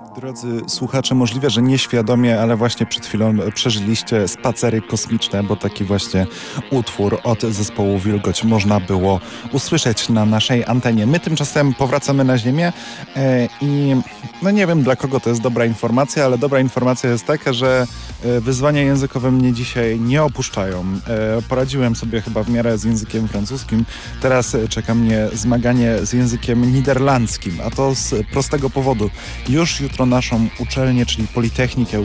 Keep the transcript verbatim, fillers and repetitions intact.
Drodzy słuchacze, możliwe, że nieświadomie, ale właśnie przed chwilą przeżyliście spacery kosmiczne, bo taki właśnie utwór od zespołu Wilgoć można było usłyszeć na naszej antenie. My tymczasem powracamy na Ziemię e, i no nie wiem, dla kogo to jest dobra informacja, ale dobra informacja jest taka, że e, wyzwania językowe mnie dzisiaj nie opuszczają. E, poradziłem sobie chyba w miarę z językiem francuskim. Teraz czeka mnie zmaganie z językiem niderlandzkim, a to z prostego powodu. Już jutro naszą uczelnię, czyli Politechnikę,